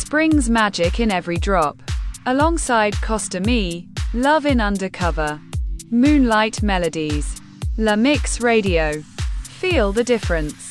brings magic in every drop. Alongside Costa Me, Love in Undercover, Moonlight Melodies, La Mix Radio. Feel the difference.